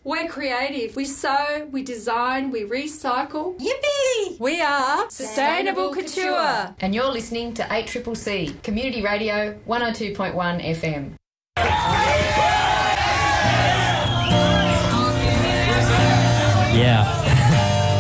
We're creative. We sew, we design, we recycle. Yippee! We are Sustainable Couture. And you're listening to 8CCC, Community Radio 102.1 FM.